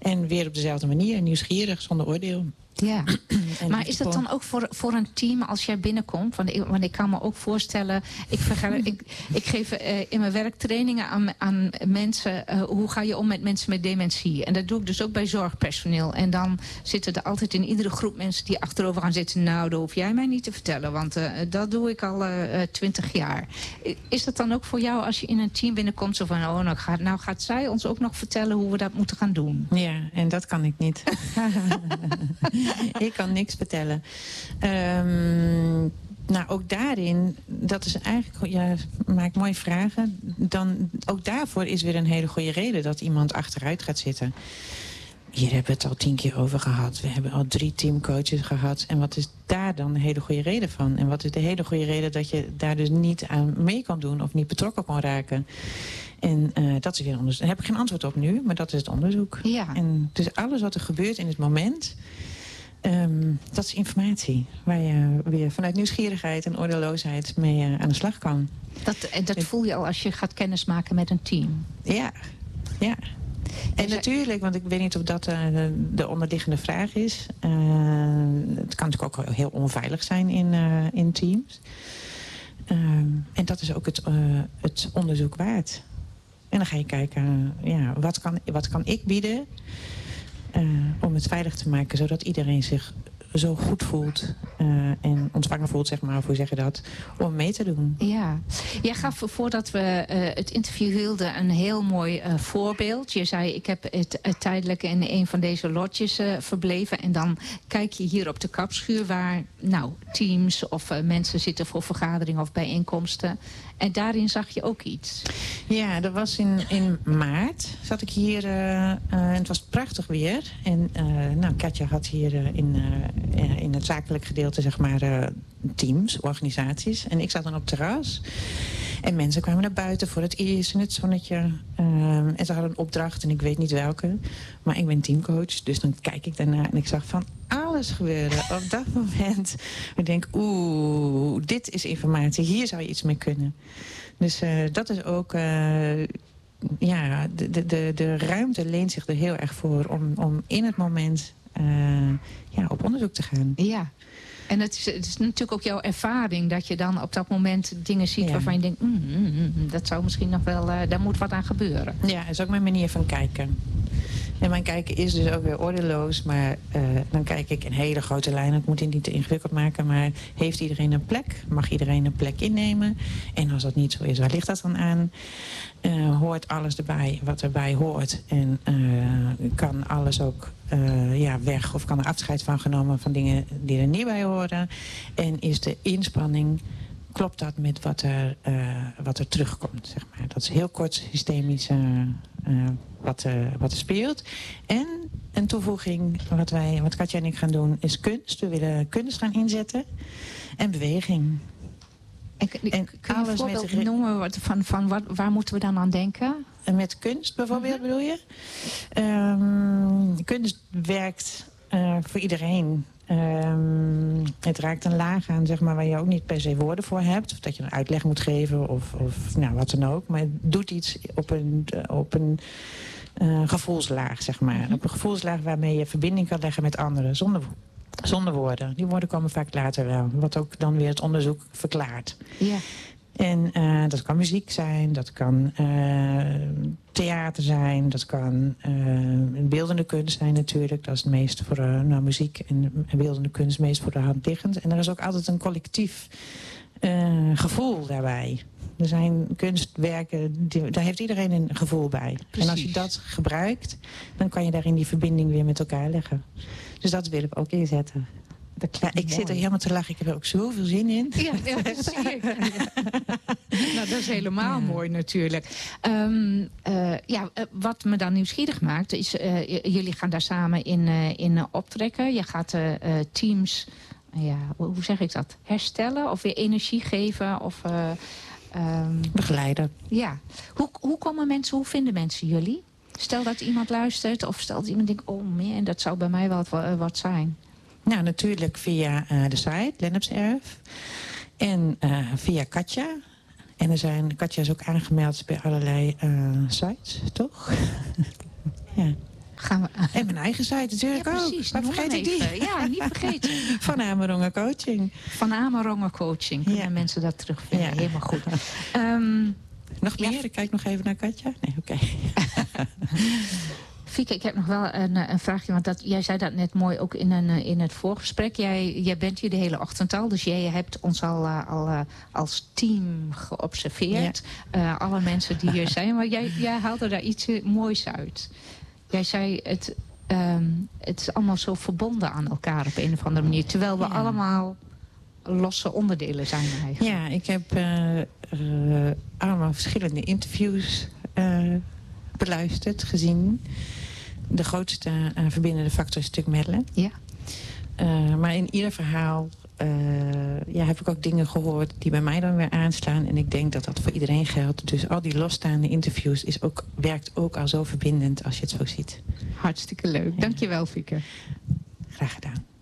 En weer op dezelfde manier, nieuwsgierig, zonder oordeel. Ja, maar is het dan ook voor een team als jij binnenkomt? Want ik kan me ook voorstellen, ik geef in mijn werk trainingen aan mensen. Hoe ga je om met mensen met dementie? En dat doe ik dus ook bij zorgpersoneel. En dan zitten er altijd in iedere groep mensen die achterover gaan zitten. Nou, dat hoef jij mij niet te vertellen, want dat doe ik al 20 jaar. Is dat dan ook voor jou als je in een team binnenkomt? Zo van, nou gaat zij ons ook nog vertellen hoe we dat moeten gaan doen? Ja, en dat kan ik niet. Ik kan niks vertellen. Nou, ook daarin, dat is eigenlijk, ja, maak mooie vragen. Dan, ook daarvoor is weer een hele goede reden dat iemand achteruit gaat zitten. Hier hebben we het al 10 keer over gehad. We hebben al 3 teamcoaches gehad. En wat is daar dan de hele goede reden van? En wat is de hele goede reden dat je daar dus niet aan mee kan doen of niet betrokken kan raken? En dat is weer onderzoek. Daar heb ik geen antwoord op nu, maar dat is het onderzoek. Ja. En dus alles wat er gebeurt in het moment, dat is informatie waar je weer vanuit nieuwsgierigheid en oordeelloosheid mee aan de slag kan. Dat voel je al als je gaat kennismaken met een team. Ja, ja. En natuurlijk, want ik weet niet of dat de onderliggende vraag is. Het kan natuurlijk ook heel onveilig zijn in teams. En dat is ook het onderzoek waard. En dan ga je kijken, ja, wat kan ik bieden om het veilig te maken, zodat iedereen zich zo goed voelt en ontvangen voelt, zeg maar, of hoe zeg je dat, om mee te doen. Ja, jij gaf voordat we het interview hielden een heel mooi voorbeeld. Je zei, ik heb tijdelijk in een van deze lodges verbleven en dan kijk je hier op de kapschuur waar teams of mensen zitten voor vergaderingen of bijeenkomsten. En daarin zag je ook iets. Ja, dat was in maart. Zat ik hier en het was prachtig weer. En Katja had hier in het zakelijk gedeelte, zeg maar, teams, organisaties. En ik zat dan op het terras. En mensen kwamen naar buiten voor het eerst in het zonnetje. En ze hadden een opdracht en ik weet niet welke. Maar ik ben teamcoach, dus dan kijk ik daarna en ik zag van alles gebeuren op dat moment. Ik denk, dit is informatie, hier zou je iets mee kunnen. Dus dat is ook, de ruimte leent zich er heel erg voor om in het moment op onderzoek te gaan. Ja. En het is natuurlijk ook jouw ervaring dat je dan op dat moment dingen ziet waarvan je denkt, dat zou misschien nog wel, daar moet wat aan gebeuren. Ja, dat is ook mijn manier van kijken. En mijn kijken is dus ook weer oordeelloos, maar dan kijk ik in hele grote lijnen. Ik moet het niet te ingewikkeld maken, maar heeft iedereen een plek? Mag iedereen een plek innemen? En als dat niet zo is, waar ligt dat dan aan? Hoort alles erbij wat erbij hoort? En kan alles ook weg of kan er afscheid van genomen van dingen die er niet bij horen? En is de inspanning, klopt dat met wat er terugkomt? Zeg maar. Dat is heel kort systemisch wat er speelt. En een toevoeging, wat Katja en ik gaan doen, is kunst. We willen kunst gaan inzetten. En beweging. En kun je een voorbeeld noemen van waar moeten we dan aan denken? Met kunst bijvoorbeeld, bedoel je? Kunst werkt voor iedereen. Het raakt een laag aan, zeg maar, waar je ook niet per se woorden voor hebt. Of dat je een uitleg moet geven of wat dan ook. Maar het doet iets op een gevoelslaag, zeg maar. Op een gevoelslaag waarmee je verbinding kan leggen met anderen. Zonder woorden. Die woorden komen vaak later wel. Wat ook dan weer het onderzoek verklaart. Ja. En dat kan muziek zijn, dat kan theater zijn, dat kan beeldende kunst zijn natuurlijk. Dat is het meest voor muziek en beeldende kunst meest voor de hand liggend. En er is ook altijd een collectief gevoel daarbij. Er zijn kunstwerken, daar heeft iedereen een gevoel bij. Precies. En als je dat gebruikt, dan kan je daarin die verbinding weer met elkaar leggen. Dus dat wil ik ook inzetten. Ik zit er helemaal te lachen. Ik heb er ook zoveel zin in. Ja, dat zie ik. Nou, dat is helemaal mooi natuurlijk. Wat me dan nieuwsgierig maakt is, jullie gaan daar samen in optrekken. Je gaat teams, hoe zeg ik dat? Herstellen of weer energie geven of begeleiden. Ja. Hoe vinden mensen jullie? Stel dat iemand luistert of stel dat iemand denkt, dat zou bij mij wel wat zijn. Nou, natuurlijk via de site, Lennepserf. En via Katja. En Katja is ook aangemeld bij allerlei sites, toch? Ja. Gaan we... En mijn eigen site natuurlijk ook. Precies. Maar vergeet ik die? Ja, niet vergeten. Van Amerongen Coaching. Van Amerongen Coaching. Kunnen mensen dat terugvinden. Ja. Helemaal goed. Nog meer? Ik kijk nog even naar Katja. Nee, oké. Fieke, ik heb nog wel een vraagje. Want jij zei dat net mooi ook in het voorgesprek. Jij bent hier de hele ochtend al. Dus jij hebt ons al als team geobserveerd. Ja. Alle mensen die hier zijn. Maar jij haalde daar iets moois uit. Jij zei het is allemaal zo verbonden aan elkaar op een of andere manier. Terwijl we allemaal losse onderdelen zijn eigenlijk. Ja, ik heb allemaal verschillende interviews beluisterd, gezien. De grootste verbindende factor is natuurlijk Madeleine. Ja. Maar in ieder verhaal heb ik ook dingen gehoord die bij mij dan weer aanslaan. En ik denk dat dat voor iedereen geldt. Dus al die losstaande interviews werkt ook al zo verbindend als je het zo ziet. Hartstikke leuk. Ja. Dankjewel, Fieke. Graag gedaan.